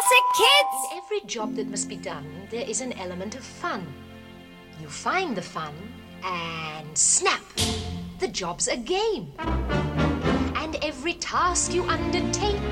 classic, kids! In every job that must be done, there is an element of fun. You find the fun, and snap! The job's a game. And every task you undertake